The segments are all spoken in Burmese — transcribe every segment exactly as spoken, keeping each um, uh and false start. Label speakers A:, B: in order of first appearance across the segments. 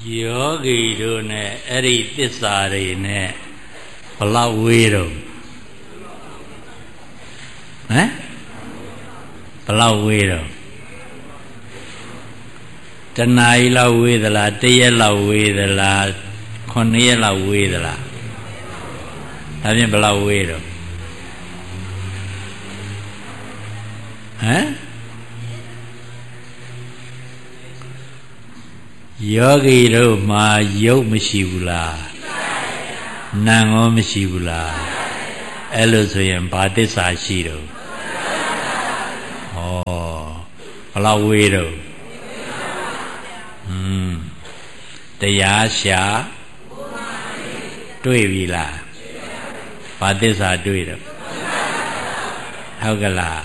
A: ယောဂီတို့နဲ့အဲ့ဒီသစ္စာတွေနဲ့ဘလောက်ဝေးတော့ဟမ်ဘလောက်ဝေးတော့တဏှာကြီးလောက်ဝေးသလားတရက်လောက်ဝေးသလားခုနှစ်ရက်လောက်ဝေးသလားဒါဖြင့်ဘလောက်ဝေးတော့ဟမ်ယောဂီတို့မှာရုပ်မရှိဘူးလားနာမ်ရောမရှိဘူးလားအဲ့လိုဆိုရင်ဘာသစ္စာရှိတော့ဩဘလောက်ဝေးတော့ဟွန်းတရားရှာတွေ့ပြီလားဘာသစ္စာတွေ့တော့ဟုတ်ကလား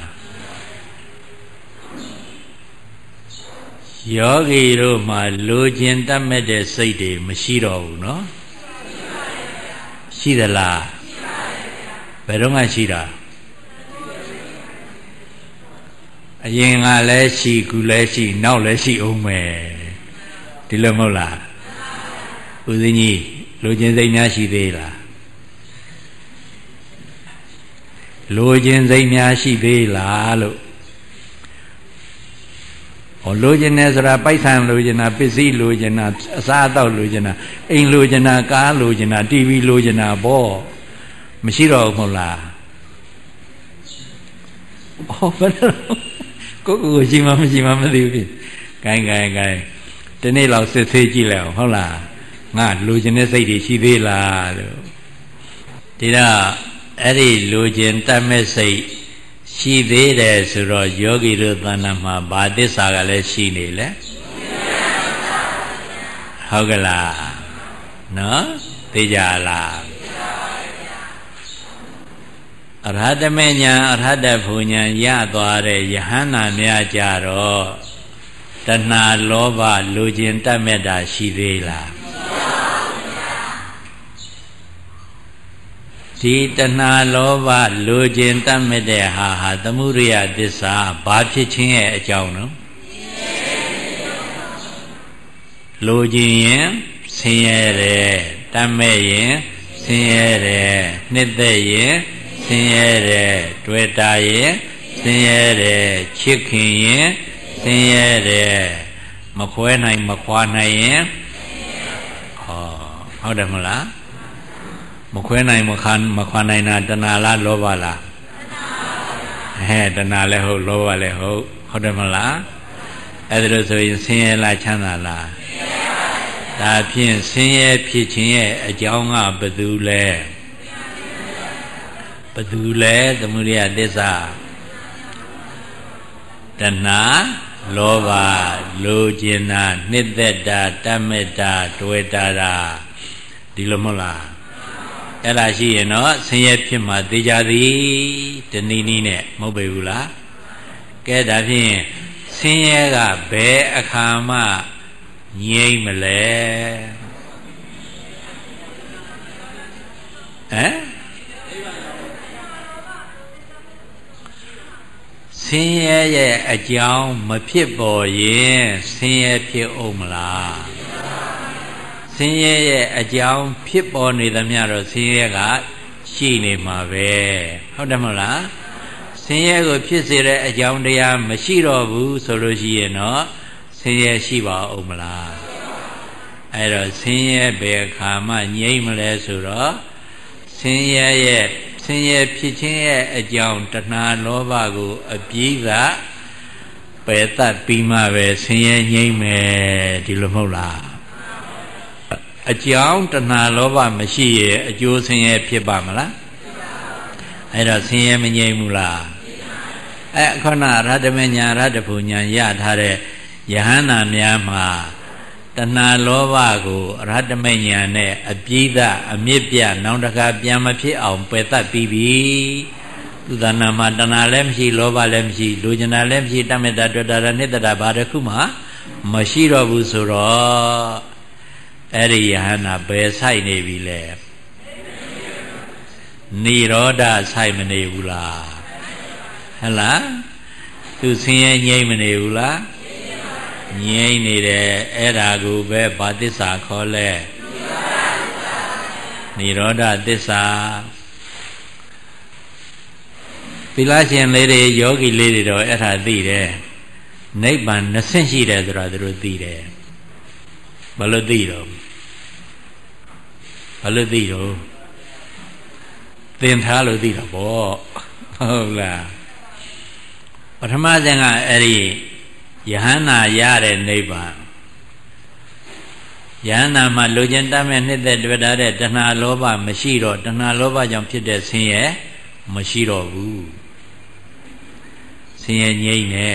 A: ယောဂီတို့မှာလိုချင်တတ်မဲ့တဲ့စိတ်တွေမရှိတော့ဘူးနော်ရှိသလားဘယ်တော့မှရှိတာအရင်ကလည်းရှိခုလည်းရှိနောက်လည်းရှိအောင်မယ်ဒီလိုမဟုတ်လားဦးဇင်းကြီးလိုချင်စိတ်များရှိသေးလားလိုချင်စိတ်များရှိသေးလားလို့ဟောလိုချင်တယ်ဆိုတာပိုက်ဆံလိုချင်တာပစ္စည်းလိုချင်တာအစားအသောက်လိုချင်တာအိမ်လိုချင်တာကားလိုချင်တာတီဗီလိုချင်တာဘောမရှိတော့ဘူးမဟုတ်လားဟောဘယ်လိုကိုကိုကိုရှိမှမရှိမှမသိဘူးဂိုင်းဂိုင်းဂိုင်းဒီနေ့လောက်စစ်ဆေးကြည့်လိုက်အောင်ဟုတ်လားငါလိုချင်တဲ့စိတ်တွေရှိသေးလားလို့ဒီတော့အဲ့ဒီလိုချင်တတ်မဲ့စိတ်ရှိသေးတယ်ဆိုတော့ယောဂီတို့သဏ္ဍာန်မှာဘာသစ္စာကလည်းရှိနေလဲဟုတ်ကလားနော်သိကြလားအရဟတမေညာအရဟတဘုံညာရသွားတဲ့ယဟန္တာများကြတော့တဏှာလောဘလိုချင်တတ်မဲ့တာရှိသေးလားဒီတဏှာလောဘလိုချင်တတ်မဲ့တဲ့ဟာဟာသမုဒိယသစ္စာဘာဖြစ်ခြင်းရဲ့အကြောင်းနော်လိုချင်ရင်ဆင်းရဲတယ်တတ်မဲ့ရင်ဆင်းရဲတယ်နှစ်သက်ရင်ဆင်းရဲတယ်တွေ့တာရင်ဆင်းရဲတယ်ချစ်ခင်ရင်ဆင်းရဲတယ်မခွဲနိုင်မခွာနိုင်ရင်ဟောဟုတ်တယ်မလားမခွဲနိုင်မခံမခွာနိုင်တာတဏှာလားလောဘလားဟဲ့တဏှာလည်းဟုတ်လောဘလည်းဟုတ်ဟုတ်တယ်မလားအဲ့ဒါလို့ဆိုရင်ဆင်းရဲလားချမ်းသာလားဒါဖြင့်ဆင်းရဲဖြစ်ခြင်းရဲ့အကြောင်းကဘယ်သူလဲဘယ်သူလဲသမုဒိယသစ္စာတဏှာလောဘလိုချင်တာနှစ်သက်တာတတ်မဲ့တာတွေ့တာတာဒီလိုမဟုတ်လားအဲ့ဒါရှိရင်တော့ဆင်းရဲဖြစ်မှသိကြသည်တနည်းနည်းနဲ့မဟုတ်ပေဘူးလားကဲဒါဖြင့်ဆင်းရဲကဘယ်အခါမှငြိမ့်မလဲဟမ်ဆင်းရဲရဲ့အကြောင်းမဖြစ်ပေါ်ရင်ဆင်းရဲဖြစ်အောင်မလားဆင်းရဲရဲ့အကြောင်းဖြစ်ပေါ်နေသမျှတော့ဆင်းရဲကရှိနေမှာပဲဟုတ်တယ်မဟုတ်လားဆင်းရဲကိုဖြစ်စေတဲ့အကြောင်းတရားမရှိတော့ဘူးဆိုလို့ရှိရင်တော့ဆင်းရဲရှိပါဦးမလားအဲ့တော့ဆင်းရဲဘယ်အခါမှငြိမ့်မလဲဆိုတော့ဆင်းရဲရဲ့ဆင်းရဲဖြစ်ခြင်းရဲ့အကြောင်းတဏှာလောဘကိုအပြီးကပယ်တတ်ပြီးမှပဲဆင်းရဲငြိမ့်မယ်ဒီလိုမဟုတ်လားအကြောင်းတဏှာလောဘမရှိရဲ့အကျိုးဆင်းရဲဖြစ်ပါမလားအဲ့တော့ဆင်းရဲမငြိမ့်ဘူးလားအဲ့ခုနရဟတမေညာရဟတဘုံညာရထားတဲ့ယဟန္တာများမှာတဏှာလောဘကိုအရဟတမေညာနဲ့အပြိဒအမြင့်ပြနောင်တကာပြန်မဖြစ်အောင်ပယ်တတ်ပြီးပြီသူသဏ္ဍာန်မှာတဏှာလည်းမရှိလောဘလည်းမရှိလိုချင်တာလည်းမရှိတမေတ္တာတွေ့တာနှစ်သက်တာဘာတစ်ခုမှမရှိတော့ဘူးဆိုတော့အဲ့ဒီယဟန္တာဘယ်ဆိုင်နေပြီလဲနိရောဓဆိုင်မနေဘူးလားဟဲ့လားသူဆင်းရဲငြိမ့်မနေဘူးလားဟငြိမ့်နေတယ်အဲ့ဒါကိုပဲဘာသစ္စာခေါ်လဲနိရောဓသစ္စာသီလရှင်လေးတွေယောဂီလေးတွေတော့အဲ့ဒါသိတယ်နိဗ္ဗာန်နှစ်ဆင့်ရှိတယ်ဆိုတာသူတို့သိတယ်ဘာလို့သိတော့ဘာလို့သိတော့သင်ထားလို့သိတာပေါ့ဟုတ်လားပထမစဉ်ကအဲ့ဒီယဟန္တာရတဲ့နိဗ္ဗာန်ယဟန္တာမှာလိုချင်တတ်မဲ့နှစ်သက်တွေ့တာတဲ့တဏှာလောဘမရှိတော့တဏှာလောဘကြောင့်ဖြစ်တဲ့ဆင်းရဲမရှိတော့ဘူးဆင်းရဲငြိမ့်နေ